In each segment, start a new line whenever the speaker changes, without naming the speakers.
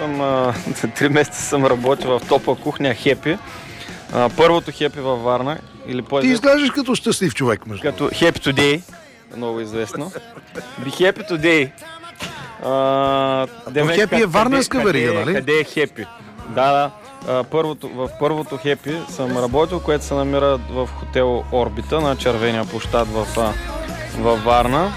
съм 3 месеца съм работил в топла кухня Хепи. Първото Хепи във Варна.
Ти изглеждаш като щастлив човек.
Като Happy Today, много известно. Be Happy Today.
Хепи е варненска верига, нали?
Къде е Хепи? Да. В първото Хепи съм работил, което се намира в хотел Орбита на Червения площад във Варна.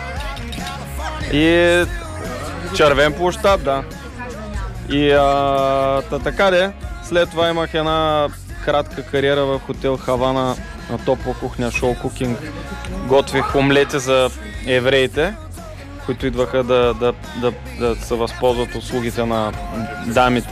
И Червен площад, да. И така де. След това имах една кратка кариера в хотел Хавана на топла кухня, шоу кукинг. Готвих омлети за евреите, които идваха да се възползват услугите на дамите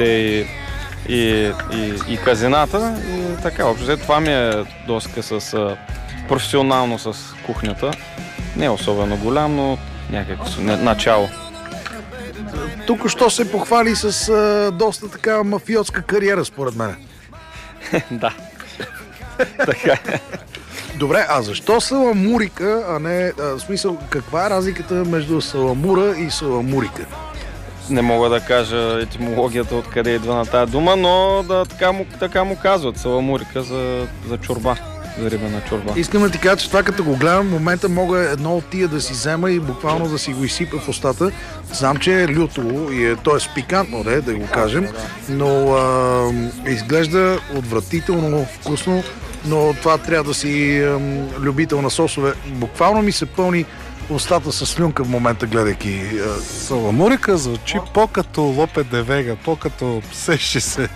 и казината. И така, общо това ми е доска професионално с кухнята. Не е особено голям, но някакво начало.
Тук що се похвали с доста така мафиотска кариера, според мен.
Да. Така.
Добре, а защо саламурика, а не... В смисъл, каква е разликата между саламура и саламурика?
Не мога да кажа етимологията откъде идва на тази дума, но така му казват. Саламурика за чорба, за рибена чорба.
Искам да ти кажа, че това като го гледам, в момента мога едно от тия да си взема и буквално да си го изсипа в устата. Знам, че е люто и т.е. пикантно, да го кажем, но изглежда отвратително вкусно, но това трябва да си любител на сосове. Буквално ми се пълни устата с слюнка в момента, гледайки.
Саламурика звучи по-като Лопе де Вега, по-като сещи се.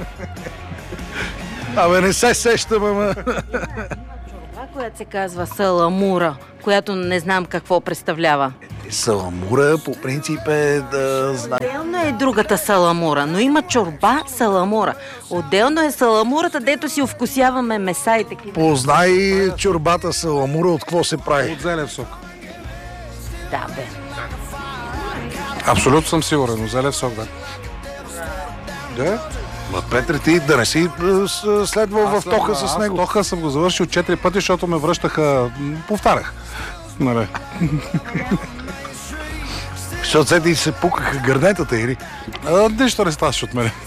Абе, не се сещам, ама...
Това, която се казва саламура, която не знам какво представлява.
Саламура по принцип е да знам...
Отделно е другата саламура, но има чорба саламура. Отделно е саламурата, дето си овкусяваме меса и такива.
Познай чорбата саламура от какво се прави?
От зелев сок.
Да, бе.
Абсолютно съм сигурен, от зелев сок, да.
Да? Ма, Петре, ти да не си следвал в тоха с него.
Аз тоха съм го завършил 4 пъти, защото ме връщаха... Повтарях. Нали?
Защото се ти се пукаха гърнетата, или?
Нищо не ставаше от мене.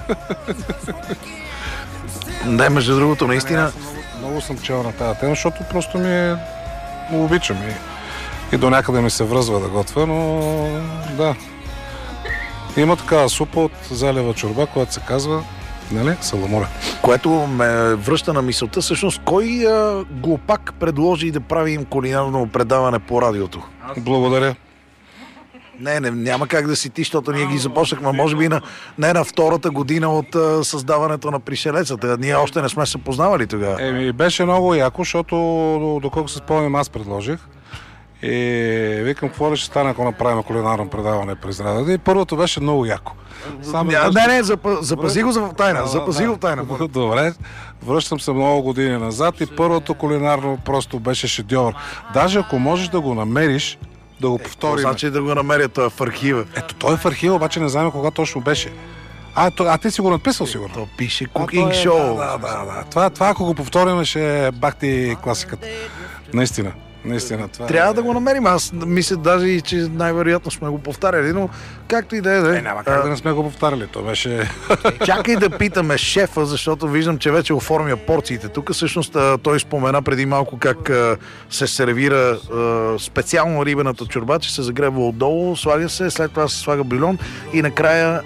Да, между другото, наистина...
Много съм чел на тази тема, защото просто му обичам и до някъде ми се връзва да готвя, но да. Има такава супа от залева чорба, която се казва, нали, саламура.
Което ме връща на мисълта, всъщност, кой глупак предложи да правим кулинарно предаване по радиото?
Благодаря.
Не, няма как да си ти, защото ние ги започнахме, може би на втората година от създаването на Пришелецата. Ние още не сме се познавали тогава.
Беше много яко, защото доколко се спомням, аз предложих. И викам, какво ли ще стане, ако направим кулинарно предаване през радиото. И първото беше много яко.
Запази го в тайна. Запази го в тайна.
Добре, връщам се много години назад и първото кулинарно просто беше шедьовър. Даже ако можеш да го намериш, да го повторим.
Значи да го намеря, той е в архива.
Ето, той е в архива, обаче не знаем кога точно беше. А ти си го написал сигурно?
То пише Cooking Show.
Да. Това ако го повторим, ще е бахти класиката. Наистина, това
трябва да го намерим. Аз мисля даже и, че най-вероятно сме го повтаряли, но както и да е.
Няма как да не сме го повтаряли. То беше...
Чакай да питаме шефа, защото виждам, че вече оформя порциите. Тук всъщност той спомена преди малко как се сервира специално рибената чорба, че се загребва отдолу, слага се, след това се слага бульон и накрая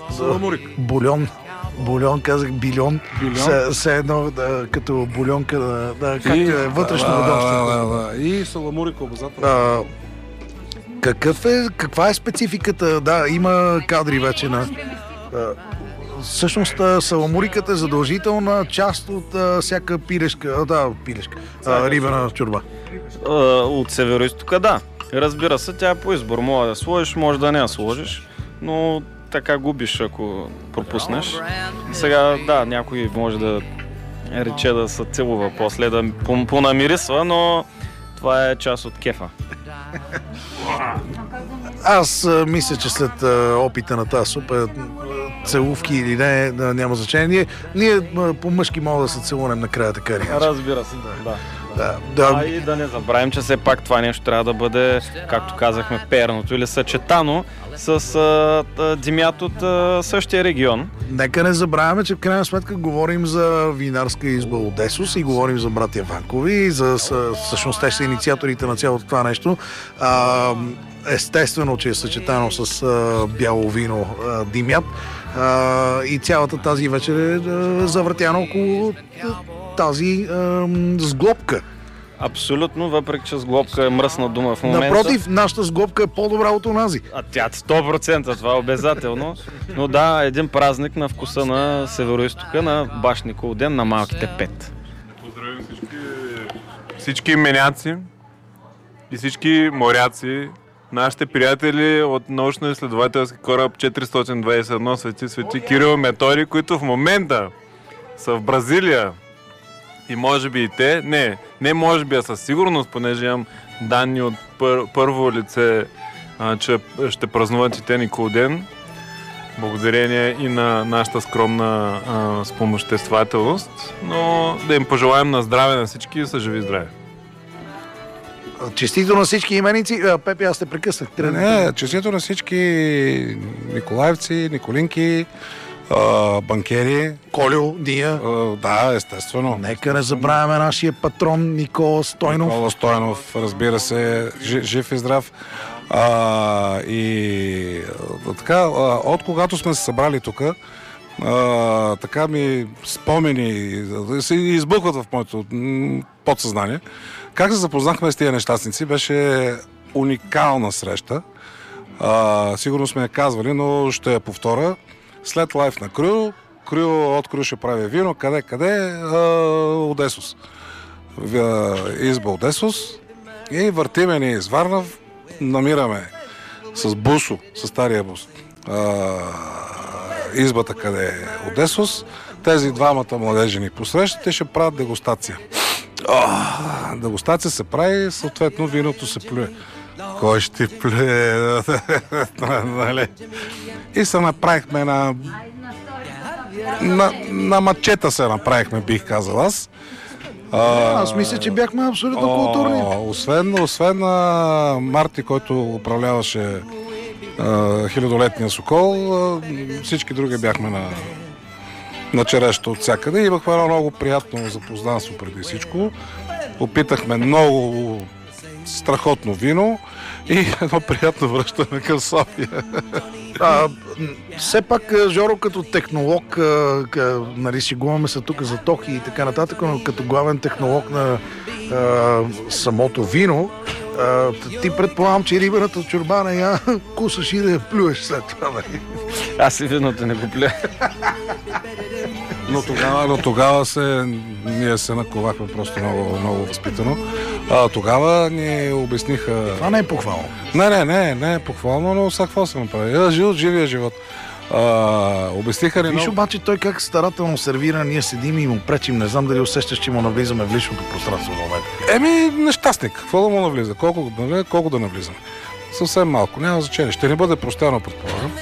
бульон, казах билион. Все едно като бульонка, както е вътрешно ведомство.
И саламурика обязателно.
Каква е спецификата? Да, има кадри вече на... Всъщност саламуриката е задължителна част от всяка пилешка, рибена чорба.
От североизтока, да. Разбира се, тя е по избор. Може да сложиш, може да не я сложиш, но така губиш, ако пропуснеш. Сега, да, някой може да рече да се целува после, да понамирисва, но това е част от кефа.
Аз мисля, че след опита на тази супа, целувки или не, няма значение. Ние по-мъжки мога да се целунем накрая, така ли?
Разбира се, да. И да не забравим, че все пак това нещо трябва да бъде, както казахме, перното или съчетано с димят от същия регион.
Нека не забравяме, че в крайна сметка говорим за винарска изба Одесос и говорим за братя Ванкови и всъщност те са инициаторите на цялото това нещо. Естествено, че е съчетано с бяло вино димят и цялата тази вечер е завъртяна около тази сглобка.
Абсолютно, въпреки че сглобка е мръсна дума в момента.
Напротив, нашата сглобка е по-добра от онази.
Тя 100%, това е обязателно. Но да, един празник на вкуса на Североизтока, на баш Никол ден, на малките пет.
Поздравим всички меняци и всички моряци, нашите приятели от научно-изследователски кораб 421 Свети Кирил и Методий, които в момента са в Бразилия. И може би и те, не може би, а със сигурност, понеже имам данни от първо лице, че ще празнуват и те Николден, благодарение и на нашата скромна спомоществователност, но да им пожелаем на здраве на всички и са живи и здрави.
Честито на всички именици. Пепи, аз те прекъснах.
Не, честито на всички николаевци, николинки, банкери.
Колю, Дия.
Да, естествено.
Нека не забравяме нашия патрон Никола Стойнов.
Никола Стойнов, разбира се, жив и здрав. Така, от когато сме се събрали тук, така ми спомени се избухват в моето подсъзнание. Как се запознахме с тия нещастници, беше уникална среща. Сигурно сме я казвали, но ще я повторя. След лайф на Крю от Крю ще прави вино. Къде? Одесос. Изба Одесос. И въртиме ни из Варна. Намираме с Бусо, с стария бус, избата къде е Одесос. Тези двамата младежи ни посрещат и ще правят дегустация. Дегустация се прави, съответно виното се плюе. Кой ще плюе? И се направихме на мачета се направихме, бих казал аз.
Аз мисля, че бяхме абсолютно културни.
Освен Марти, който управляваше хилядолетния Сокол, всички други бяхме на черешата от всякъде. Имахме едно много приятно запознанство преди всичко. Опитахме много страхотно вино и едно приятно връщане към София.
Все пак, Жоро, като технолог, нали, шегуваме се тук за тохи и така нататък, но като главен технолог на самото вино, ти предполагам, че рибената чорба не я кусаш и да я плюеш след това, нали?
Аз и виното не го плюя.
Но тогава ние се наковахме просто много, много възпитано. Тогава ни обясниха...
Това не е похвално.
Не е похвално, но сега какво се направи? Живия живот. Обясниха ли
Виж обаче той как старателно сервира, ние седим и му пречим, не знам дали усещаш, че му навлизаме в личното пространство в момента.
Нещастник. Какво да му навлиза? Колко да навлизаме? Съвсем малко. Няма значение. Ще не бъде простено, предполагам.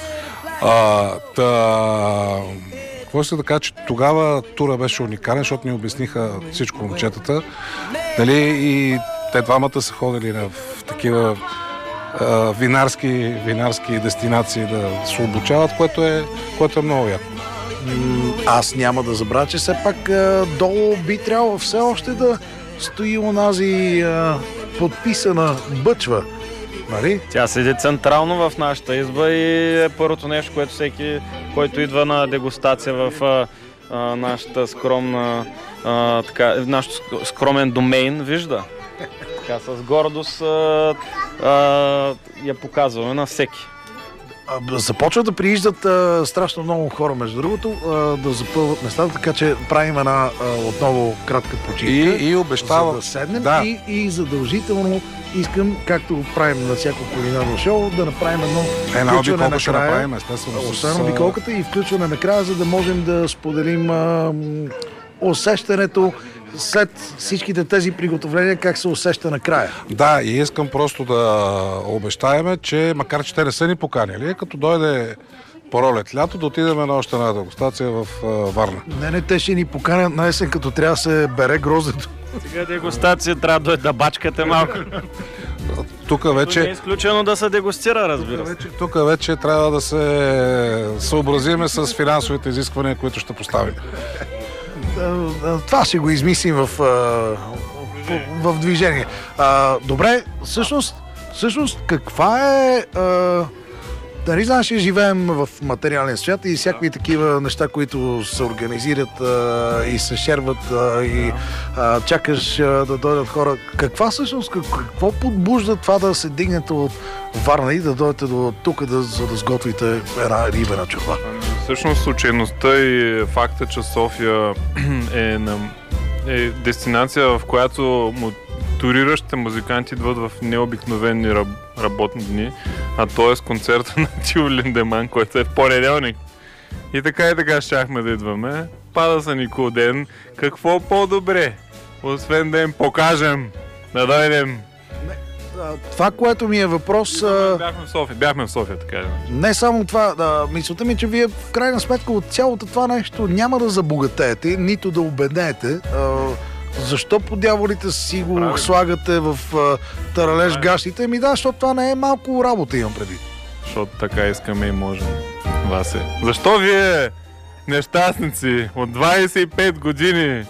Какво ще да кажа, че тогава тура беше уникален, защото ни обясниха всичко момчетата. Нали, и те двамата са ходили в такива винарски дестинации да се обучават, което е много яко.
Аз няма да забравя, че все пак долу би трябвало все още да стои онази подписана бъчва. Нали?
Тя седи централно в нашата изба и е първото нещо, което всеки, който идва на дегустация в нашата скромна, нашото скромен домейн, вижда. Така, с гордост я показваме на всеки.
Започват да прииждат страшно много хора, между другото, да запълват местата, така че правим една отново кратка почивка.
И обещава.
За да седнем и задължително искам, както го правим на всяко кулинарно шоу, да направим едно включване накрая. Освен обиколката и включване накрая, за да можем да споделим усещането след всичките тези приготовления, как се усеща накрая.
Да, и искам просто да обещаеме, че макар че те не са ни поканили, като дойде пролет лято, да отидем на още една дегустация в Варна.
Не, те ще ни поканят на есен, като трябва да се бере гроздето.
Сега дегустация трябва да бачкате малко.
Тук
Не е
вече,
изключено да се дегустира, разбира се.
тук вече трябва да се съобразиме с финансовите изисквания, които ще поставим.
Това ще го измислим в движение. Добре, всъщност каква е... Нали знаеш, че живеем в материален свят и всякакви такива неща, които се организират и се шерват и чакаш да дойдат хора. Какво подбужда това да се дигнете от Варна и да дойдете до тук, за да сготвите една рибена чорба?
Всъщност случайността и факта, че София е дестинация, в която туриращите музиканти идват в необикновени работни дни, а т.е. концерта на Тио Линдеман, който е в понеделник. И така щяхме да идваме. Пада са Никол ден. Какво по-добре? Освен да им покажем, да дойдем.
Това, което ми е въпрос...
Бяхме в София, така.
Не само това, мисълта ми, че вие в крайна сметка от цялото това нещо няма да забогатеете, нито да обеднеете. Защо по дяволите си го слагате в таралеж гащите? Защото това не е малко работа, имам предвид.
Защото така искаме и можем. Васе. Защо вие, нещастници, от 25 години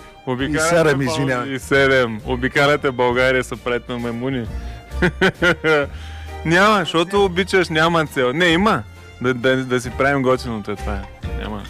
обикаляте България са пред на маймуни? Няма, защото обичаш, няма цел. Не, има. Да си правим готиното, това е. Няма.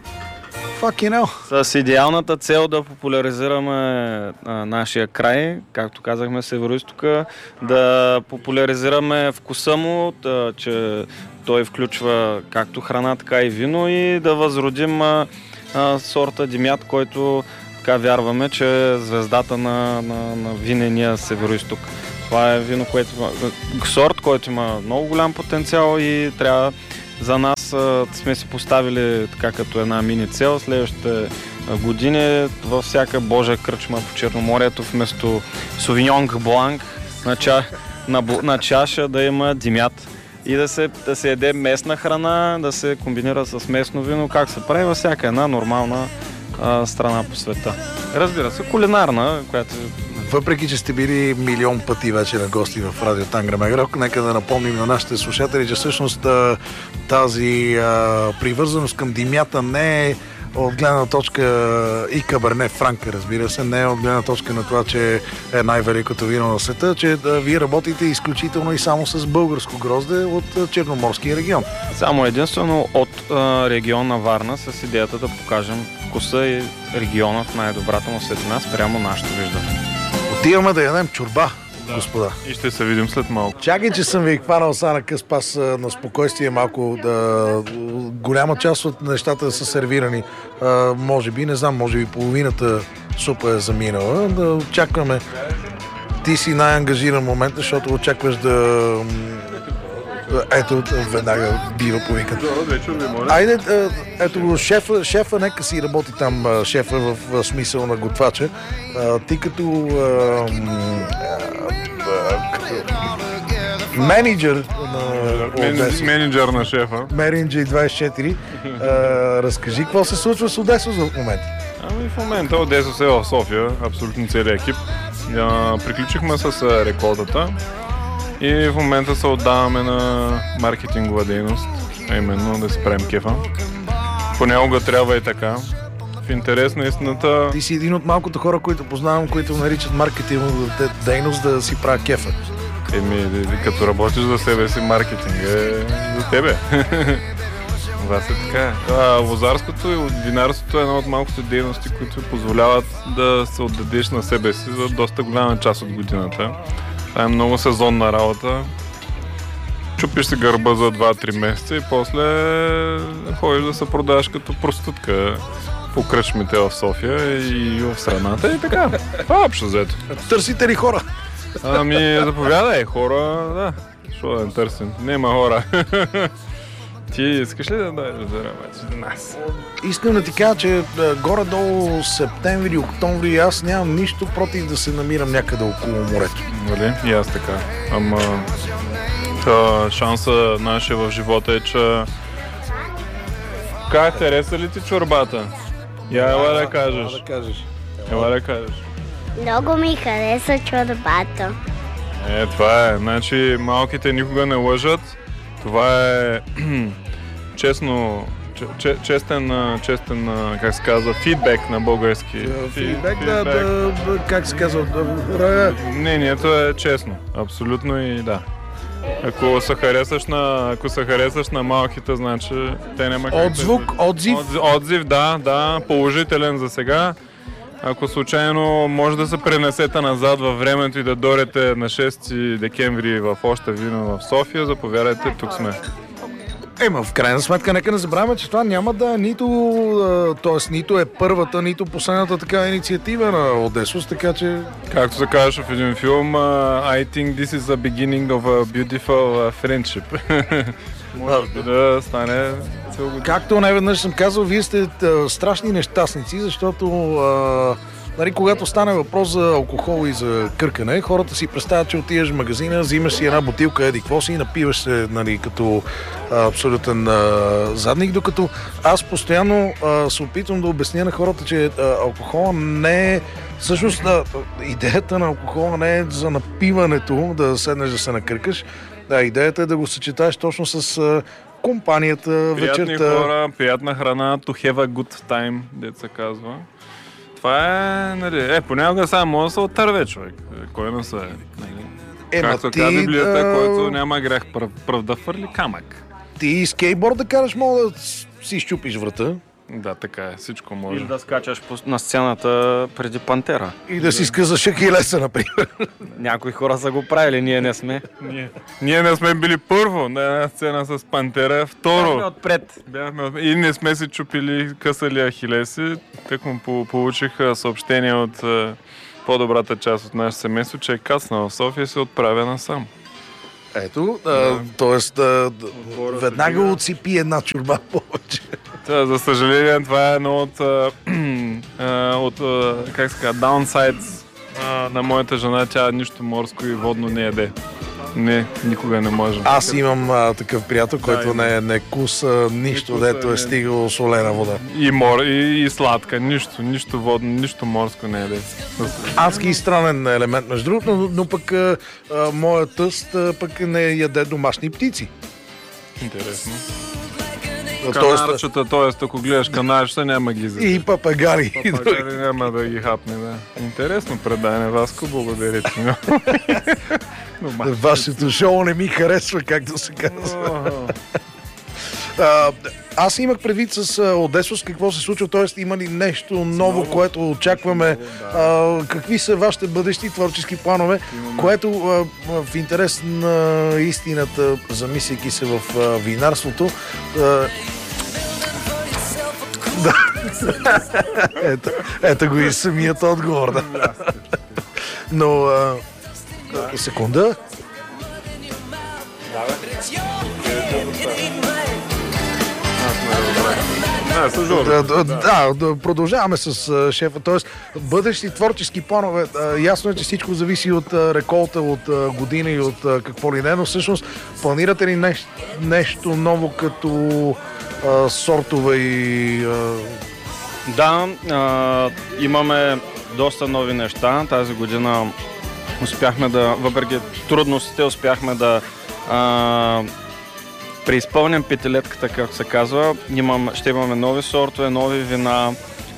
С идеалната цел да популяризираме нашия край, както казахме, Североизтока, да популяризираме вкуса му, че той включва както храна, така и вино и да възродим сорта Димят, който така вярваме, че е звездата на винения Североизток. Това е вино, сорт, който има много голям потенциал и трябва за нас сме си поставили така като една мини цел следващите години във всяка божия кръчма по Черноморието вместо Sauvignon Blanc на чаша да има Димят и да се яде местна храна, да се комбинира с местно вино, как се прави във всяка една нормална страна по света. Разбира се, кулинарна, която...
Въпреки, че сте били милион пъти вече на гости в Радио Тангра Мегрок, нека да напомним на нашите слушатели, че всъщност тази привързаност към Димята не е от гледна точка и Каберне Франка, разбира се, не е от гледна точка на това, че е най-великото вино на света, че вие работите изключително и само с българско грозде от Черноморския регион.
Само единствено от регион на Варна с идеята да покажем вкуса и региона в най-добрата му светлина спрямо нашето виждане.
Отиваме да ядем чорба, господа.
И ще се видим след малко.
Чакай, че съм ви хванал са на къс пас на спокойствие малко. Голяма част от нещата са сервирани. Може би, не знам, може би половината супа е заминала. Да очакваме. Ти си най-ангажиран момент, защото очакваш да... Ето, веднага бива повикан. Айде, ето го, шефа, нека си работи там, шефа в смисъл на готвача. Ти като менеджер
на шефа.
Менеджер 24, разкажи какво се случва с Одесо за момента.
В момента Одесо е в София, абсолютно целият екип. Приключихме с реколтата. И в момента се отдаваме на маркетингова дейност, а именно да си правим кефа. Понякога трябва и така. В интерес на истината...
Ти си един от малкото хора, които познавам, които наричат маркетингова дейност да си правя кефа.
Като работиш за себе си, маркетинг е за тебе. Това е така. Лозарското и винарството е една от малкото дейности, които позволяват да се отдадеш на себе си за доста голяма част от годината. Това е много сезонна работа. Чупиш си гърба за 2-3 месеца и после ходиш да се продаваш като проститутка по кръчмите в София и в страната и така. Това е общо взето.
Търсите ли хора?
Заповядай, хора, да. Що да не търсим? Нема хора. Ти искаш ли да дойдеш да работиш за нас?
Искам да ти кажа, че горе-долу септември, октомври аз нямам нищо против да се намирам някъде около морето.
Нали? И аз така. Ама шанса нашия в живота е, че... Как хареса ли ти чорбата? Ела да кажеш. Ела да кажеш.
Много ми хареса чорбата.
Това е. Значи малките никога не лъжат. Това е честно, честен, как се казва, фидбек на български.
Фидбек, как се казва?
Мнението е честно. Абсолютно и да. Ако се харесаш на малките, значи те няма как
Отзив?
Отзив, да, положителен за сега. Ако случайно може да се пренесете назад във времето и да дойдете на 6 декември в Оща вино в София, заповядайте, тук сме.
В крайна сметка, нека не забравяме, че това няма да нито е първата, нито последната така инициатива на Одесос, така че...
Както се казваше в един филм, I think this is the beginning of a beautiful friendship. Може да стане цел година.
Както най-веднъж съм казал, вие сте страшни нещастници, защото когато стане въпрос за алкохол и за къркане, хората си представят, че отиваш в магазина, взимаш си една бутилка, еди какво си и напиваш се като абсолютен задник, докато аз постоянно се опитвам да обясня на хората, че алкохол не е... Всъщност идеята на алкохола не е за напиването, да седнеш да се накъркаш. Да, идеята е да го съчетаеш точно с компанията, вечерта.
Приятни хора, приятна храна, to have a good time, дето се казва. Това е, нали, понякога само може да се отърве човек. Кой не се е? Както казва Библията, който няма грях пръв да фърли камък.
Ти скейтборд да караш, мога да си изчупиш врата.
Да, така е, всичко може.
Или да скачаш на сцената преди Пантера.
И да си скъзаш Ахилеса, например.
Някои хора са го правили, ние не сме.
Ние не сме били първо на една сцена с Пантера, второ.
Бяхме отпред.
И не сме си чупили, късали Ахилеси. Так му получих съобщение от по-добрата част от нашето семейство, че е кацнал в София и се отправя насам.
Ето, т.е. веднага отсипи една чорба повече.
За съжаление, това е едно от как се казва, downsides на моята жена. Тя нищо морско и водно не яде. Не, никога не може.
Аз имам такъв приятел, който не куса нищо, дето е стигало солена вода.
И сладка, нищо водно, нищо морско не яде.
Адски странен елемент, между другото, но пък моят тъст пък не яде домашни птици.
Интересно. Канарчета, т.е. ако гледаш канарчета, няма ги за.
И папагари.
Папагари няма да ги хапне, да. Интересно предание, Васко, благодаря ти.
Вашето шоу не ми харесва, както се казва. Аз имах предвид с Одесос какво се случва, т.е. има ли нещо ново, което очакваме, какви са вашите бъдещи творчески планове, което в интерес на истината, замисляйки се в винарството, ето го и самият отговор. Да. Но секунда. Да, продължаваме с шефа. Тоест, бъдещи творчески планове. Ясно е, че всичко зависи от реколта, от година и от какво ли не, но всъщност планирате ли нещо ново като сортове и...
Да, имаме доста нови неща. Тази година успяхме въпреки трудностите, успяхме да преизпълням петилетката, както се казва. Ще имаме нови сортове, нови вина.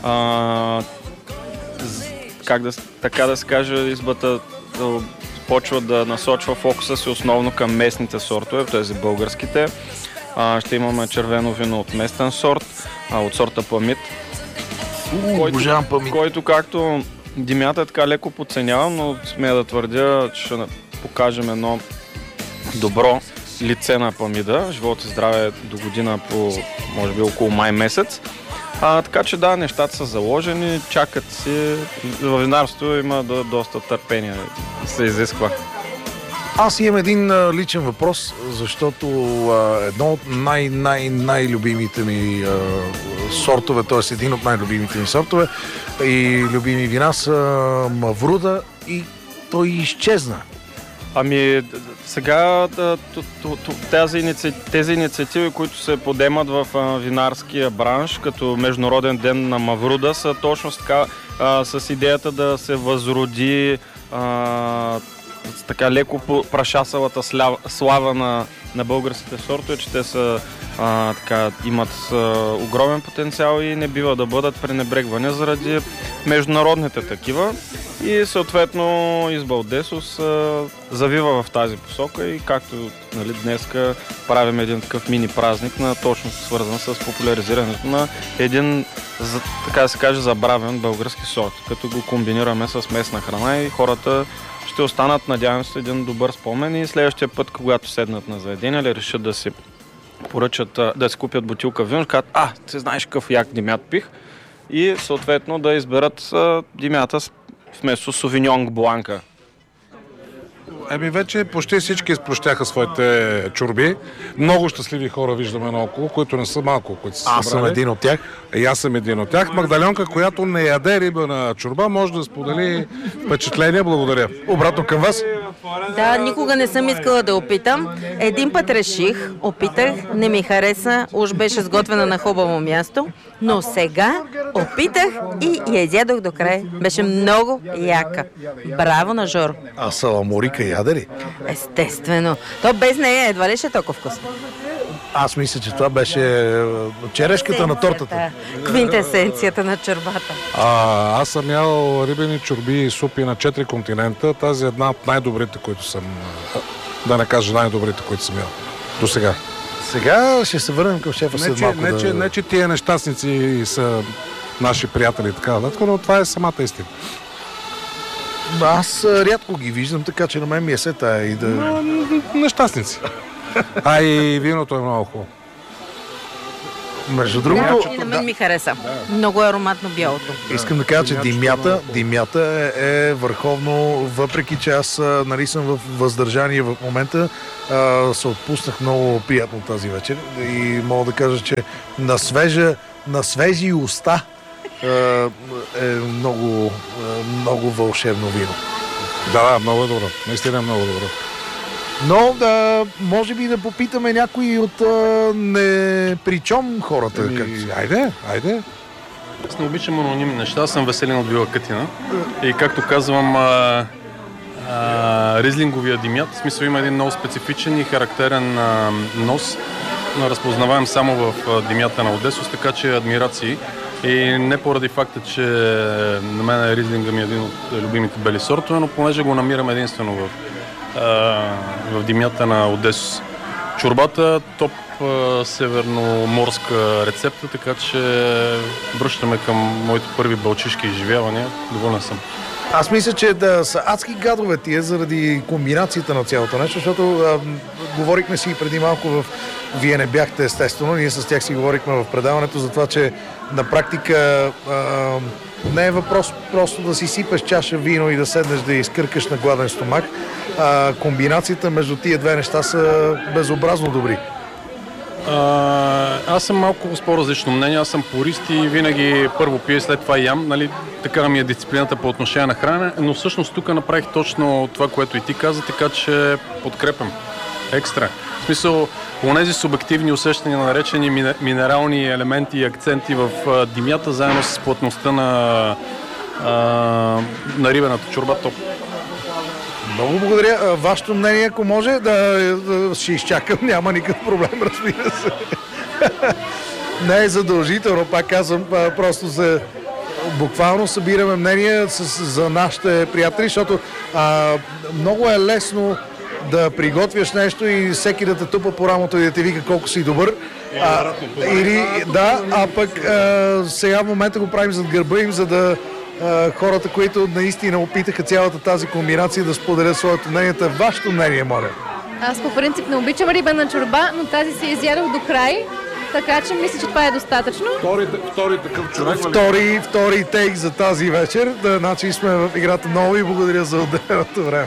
Така да се каже, избата почва да насочва фокуса си основно към местните сортове, т.е. българските. Ще имаме червено вино от местен сорт, от сорта Памит.
Обожавам Памит.
Който, както Димята така леко подценявам, но смея да твърдя, че ще покажем едно добро лице на Памида. Живот и здраве до година по, може би, около май месец. Така че да, нещата са заложени, чакат си. В винарството има доста търпение, се изисква.
Аз имам един личен въпрос, защото едно от най-любимите ми сортове, т.е. един от най-любимите ми сортове и любими вина са Мавруда и той изчезна.
Сега тези инициативи, които се подемат в винарския бранш, като Международен ден на Мавруда, са точно така, с идеята да се възроди така леко прашасалата слава на българските сортове, че те са имат огромен потенциал и не бива да бъдат пренебрегвани заради международните такива. И съответно Избалдесос завива в тази посока и както днеска правим един такъв мини празник на точно свързан с популяризирането на един, така да се каже, забравен български сорт, като го комбинираме с местна храна и хората ще останат, надявам се, един добър спомен и следващия път, когато седнат на заведение или решат да си поръчат, да си купят бутилка вино, казват, ти знаеш какъв як димят пих и съответно да изберат димята вместо Совиньон Бланка.
Вече почти всички изплощяха своите чорби. Много щастливи хора виждаме наоколо, които не са малко, които са събрали.
Аз съм един от тях.
И аз съм един от тях. Магдаленка, която не яде риба на чорба, може да сподели впечатление. Благодаря.
Обратно към вас.
Да, никога не съм искала да опитам. Един път реших, опитах, не ми хареса, уж беше сготвена на хубаво място, но сега опитах и я изядох до край. Беше много яка. Браво на Жоро.
А саламурика яде ли?
Естествено. То без нея едва ли ще е толкова вкусно.
Аз мисля, че това беше черешката на тортата.
Квинтесенцията на чорбата.
Аз съм ял рибени чорби и супи на 4 континента. Тази е една от най-добрите, които съм... Да не кажа най-добрите, които съм ял до сега.
Сега ще се върнем към шефа след малко.
Не, че тия нещастници са наши приятели и така, но това е самата истина.
Аз рядко ги виждам, така че на мен ми е сета и да...
Нещастници. И виното е много хубаво.
Между другото...
И на мен ми хареса. Много е ароматно бялото.
Искам да кажа, че димята е върховно, въпреки че аз съм в въздържание в момента, се отпуснах много приятно тази вечер и мога да кажа, че на свежи уста е много вълшебно вино.
Да, много е добро. Наистина е много добро.
Но може би да попитаме някои от непричом хората. Айде.
Аз не обичам анонимни неща, аз съм Веселин от Вила Кътина и както казвам, ризлинговия димят, в смисъл има един много специфичен и характерен нос, разпознаваем само в димята на Одесос, така че адмирации. И не поради факта, че на мен ризлинга ми е един от любимите бели сортове, но понеже го намирам единствено в димята на Одесос. Чорбата топ северноморска рецепта, така че връщаме към моите първи балчишки изживявания. Доволен съм.
Аз мисля, че да са адски гадове тия заради комбинацията на цялото нещо, защото говорихме си преди малко Вие не бяхте естествено, ние с тях си говорихме в предаването за това, че на практика не е въпрос просто да си сипеш чаша вино и да седнеш да изкъркаш на гладен стомах. Комбинацията между тия две неща са безобразно добри.
Аз съм малко с по-различно мнение. Аз съм пурист и винаги първо пия, след това ям. Нали, така ми е дисциплината по отношение на хранене, но всъщност тук направих точно това, което и ти каза, така че подкрепям. Екстра. В смисъл, онези субективни усещания, наречени минерални елементи и акценти в димята, заедно с плътността на рибената чорба, топ.
Много благодаря. Вашето мнение, ако може, да ще изчакам, няма никакъв проблем, разбира се. Не е задължително, пак казвам, просто буквално събираме мнение за нашите приятели, защото много е лесно да приготвяш нещо и всеки да те тупа по рамото и да те вика колко си добър. Пък сега в момента го правим зад гърба им, за да хората, които наистина опитаха цялата тази комбинация да споделят своето мнение. Вашето мнение, моля.
Аз по принцип не обичам рибена чорба, но тази си изядох до край, така че мисля, че това е достатъчно.
Втори такъв човек.
Втори тейк за тази вечер. Значи сме в играта много и благодаря за отделеното време.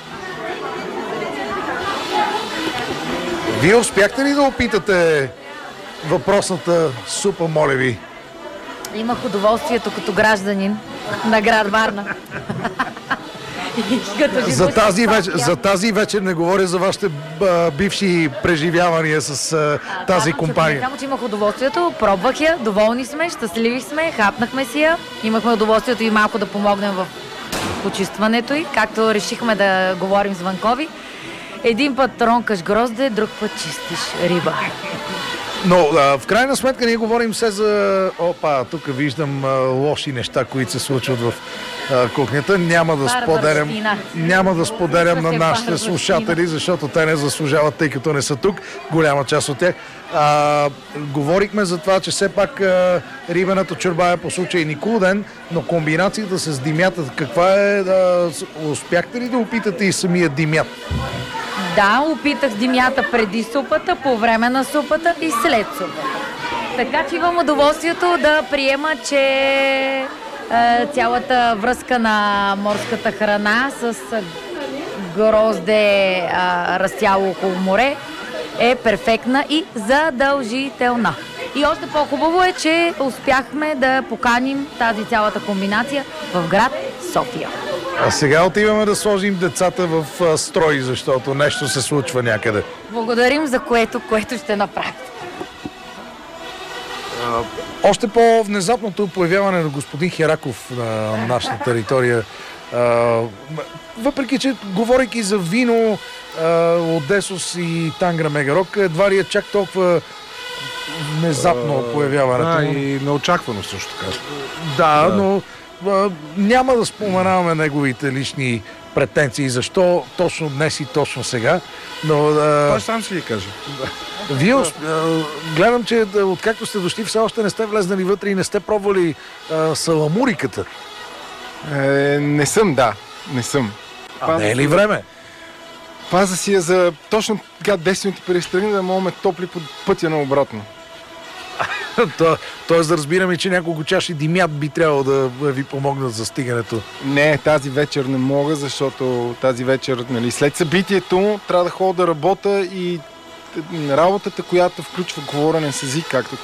Вие успяхте ли да опитате въпросната супа, моля ви?
Имах удоволствието като гражданин на град Варна.
Като
За тази вечер не говоря за вашите бивши преживявания с тази компания.
Само, че имах удоволствието, пробвах я, доволни сме, щастливи сме, хапнахме си я, имахме удоволствието и малко да помогнем в почистването й, както решихме да говорим звънкови. Един път ронкаш грозде, друг път чистиш риба.
Но в крайна сметка ние говорим все за... Опа, тук виждам лоши неща, които се случват в кухнята. Няма да споделям на нашите слушатели, защото те не заслужават, тъй като не са тук. Голяма част от тях. Говорихме за това, че все пак рибената чорба е по случай Никулден, но комбинацията с димята, каква е? Успяхте ли да опитате и самия димят?
Да, опитах димята преди супата, по време на супата и след супата. Така че имам удоволствието да приема, че цялата връзка на морската храна с грозде, растяло около море, е перфектна и задължителна. И още по-хубаво е, че успяхме да поканим тази цялата комбинация в град София.
А сега отиваме да сложим децата в строй, защото нещо се случва някъде.
Благодарим за което ще направим.
Още по-внезапното появяване на господин Хераков на нашата територия. Въпреки, че говорейки за вино, Одесос и Тангра Мегарок, едва ли е чак толкова внезапно появяването.
И неочаквано също така.
Да, но няма да споменаваме неговите лични претенции, защо точно днес и точно сега. Но,
той сам си ги каже.
Вие гледам, че откакто сте дошли, все още не сте влезнали вътре и не сте пробвали саламуриката.
Не съм, да. Не съм.
Не е ли време?
Паза си я за точно така 10 минути преди тръгне да можем топли по пътя на обратно.
Тоест да разбираме, че няколко чаши димят би трябвало да ви помогнат за стигането.
Не, тази вечер не мога, защото тази вечер, след събитието, трябва да ходя да работя и работата, която включва говорене с език, както